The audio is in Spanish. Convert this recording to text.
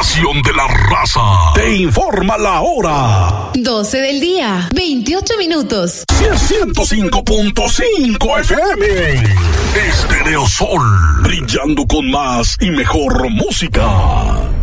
estación de la raza. Te informa la hora. 12 del día, 28 minutos. 105.5 FM. Estereo Sol, brillando con más y mejor música.